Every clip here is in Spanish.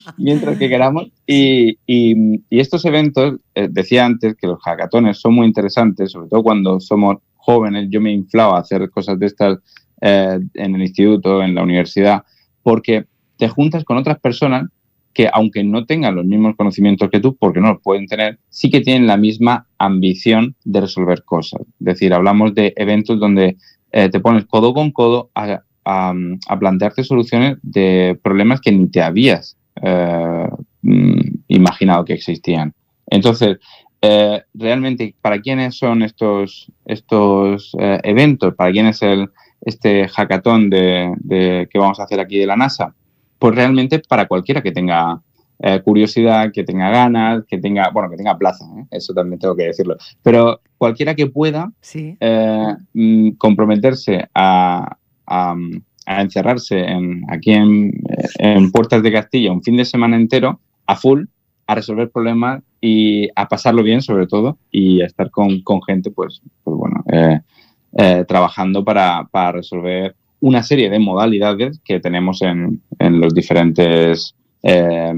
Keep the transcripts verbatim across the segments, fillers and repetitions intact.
mientras que queramos. Y, y, y estos eventos, eh, decía antes que los hackatones son muy interesantes, sobre todo cuando somos jóvenes. Yo me inflaba a hacer cosas de estas eh, en el instituto, en la universidad, porque te juntas con otras personas que, aunque no tengan los mismos conocimientos que tú, porque no los pueden tener, sí que tienen la misma ambición de resolver cosas. Es decir, hablamos de eventos donde eh, te pones codo con codo a, a, a plantearte soluciones de problemas que ni te habías eh, imaginado que existían. Entonces, eh, realmente, ¿para quiénes son estos, estos eh, eventos? ¿Para quién es el, este hackathon de, de, que vamos a hacer aquí de la NASA? Pues realmente para cualquiera que tenga eh, curiosidad, que tenga ganas, que tenga, bueno, que tenga plaza, ¿eh? Eso también tengo que decirlo, pero cualquiera que pueda sí. eh, mm, comprometerse a, a, a encerrarse en, aquí en, en Puertas de Castilla un fin de semana entero a full, a resolver problemas y a pasarlo bien sobre todo y a estar con, con gente, pues, pues bueno, eh, eh, trabajando para, para resolver una serie de modalidades que tenemos en, en los diferentes, eh,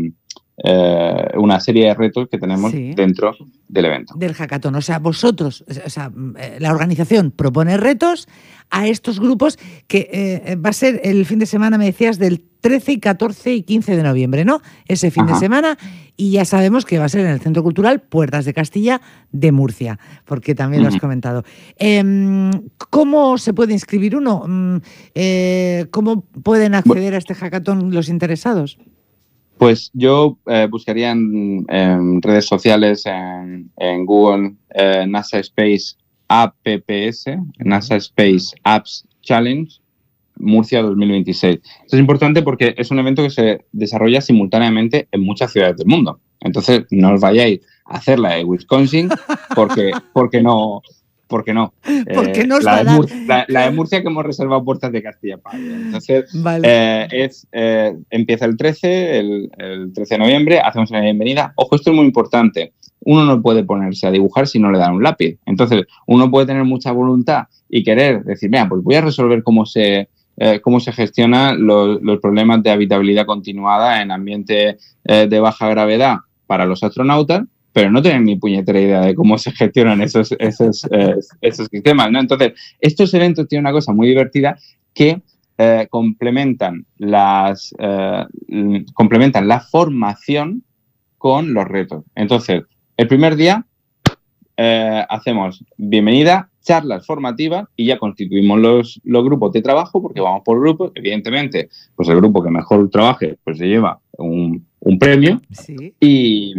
eh, una serie de retos que tenemos sí. dentro del evento. Del hackathon. O sea, vosotros, o sea, la organización propone retos a estos grupos que eh, va a ser el fin de semana, me decías, del trece, catorce y quince de noviembre, ¿no? Ese fin Ajá. de semana, y ya sabemos que va a ser en el Centro Cultural Puertas de Castilla de Murcia, porque también uh-huh. lo has comentado. Eh, ¿Cómo se puede inscribir uno? Eh, ¿Cómo pueden acceder a este hackathon los interesados? Pues yo eh, buscaría en, en redes sociales, en, en Google, eh, NASA Space A P P S, NASA Space Apps Challenge, Murcia dos mil veintiséis. Esto es importante porque es un evento que se desarrolla simultáneamente en muchas ciudades del mundo. Entonces, no os vayáis a hacer la de Wisconsin porque, porque no... ¿Por qué no? Porque Eh, nos la, va de a dar... Murcia, la, la de Murcia que hemos reservado Puertas de Castilla. Entonces, vale. eh, es, eh, empieza el trece, el, el trece de noviembre, hacemos una bienvenida. Ojo, esto es muy importante. Uno no puede ponerse a dibujar si no le dan un lápiz. Entonces, uno puede tener mucha voluntad y querer decir, mira, pues voy a resolver cómo se, eh, cómo se gestionan los, los problemas de habitabilidad continuada en ambiente eh, de baja gravedad para los astronautas, pero no tienen ni puñetera idea de cómo se gestionan esos, esos, eh, esos sistemas, ¿no? Entonces, estos eventos tienen una cosa muy divertida que eh, complementan, las, eh, complementan la formación con los retos. Entonces, el primer día eh, hacemos bienvenida, charlas formativas y ya constituimos los, los grupos de trabajo porque vamos por grupos. Evidentemente, pues el grupo que mejor trabaje pues se lleva un, un premio sí. y...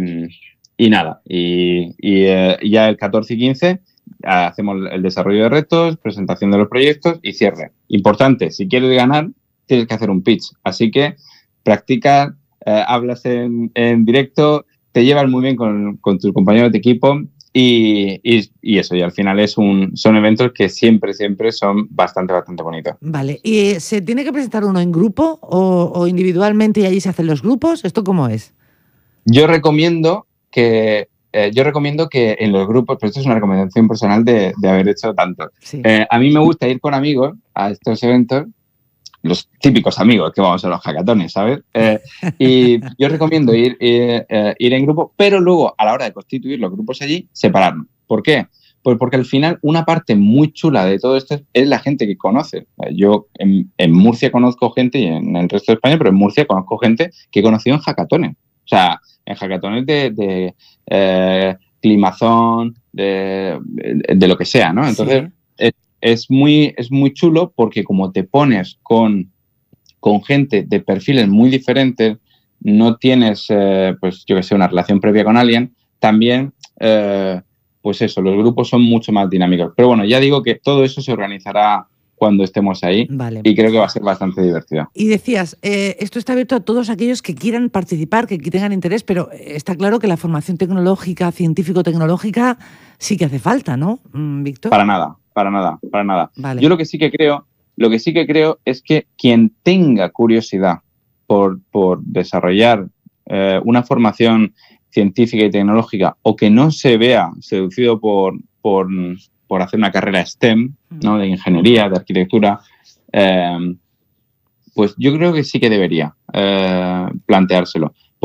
Y nada, y, y eh, ya el catorce y quince hacemos el desarrollo de retos, presentación de los proyectos y cierre. Importante, si quieres ganar, tienes que hacer un pitch. Así que practica, eh, hablas en, en directo, te llevas muy bien con, con tus compañeros de equipo y, y, y eso, y al final es un, son eventos que siempre, siempre son bastante, bastante bonitos. Vale, ¿y se tiene que presentar uno en grupo o, o individualmente y allí se hacen los grupos? ¿Esto cómo es? Yo recomiendo... que eh, yo recomiendo que en los grupos, pero esto es una recomendación personal de, de haber hecho tanto. Sí. Eh, a mí me gusta ir con amigos a estos eventos, los típicos amigos que vamos a los hackatones, ¿sabes? Eh, y yo recomiendo ir, ir, eh, ir en grupo, pero luego a la hora de constituir los grupos allí, separarnos. ¿Por qué? Pues porque al final una parte muy chula de todo esto es la gente que conoce. Yo en, en Murcia conozco gente y en el resto de España, pero en Murcia conozco gente que he conocido en hackatones. O sea, en hackatones de, de eh, climazón, de, de, de lo que sea, ¿no? Entonces, sí. es, es, muy, es muy chulo porque como te pones con, con gente de perfiles muy diferentes, no tienes, eh, pues yo que sé, una relación previa con alguien, también, eh, pues eso, los grupos son mucho más dinámicos. Pero bueno, ya digo que todo eso se organizará cuando estemos ahí vale. y creo que va a ser bastante divertido. Y decías, eh, esto está abierto a todos aquellos que quieran participar, que tengan interés, pero está claro que la formación tecnológica, científico-tecnológica, sí que hace falta, ¿no, Víctor? Para nada, para nada, para nada. Vale. Yo lo que sí que creo, lo que sí que creo es que quien tenga curiosidad por, por desarrollar eh, una formación científica y tecnológica o que no se vea seducido por, por, por hacer una carrera STEM, ¿no? De ingeniería, de arquitectura, eh, pues yo creo que sí que debería eh, planteárselo.